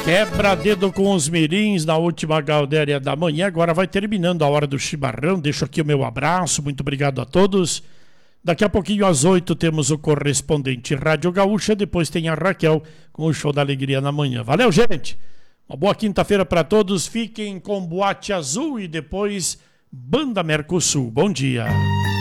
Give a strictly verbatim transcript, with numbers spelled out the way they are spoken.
Quebra-dedo com os mirins na última Galdéria da manhã. Agora vai terminando a hora do chimarrão. Deixo aqui o meu abraço. Muito obrigado a todos. Daqui a pouquinho às oito temos o correspondente Rádio Gaúcha. Depois tem a Raquel com o Show da Alegria na manhã. Valeu, gente. Uma boa quinta-feira para todos. Fiquem com Boate Azul e depois Banda Mercosul. Bom dia.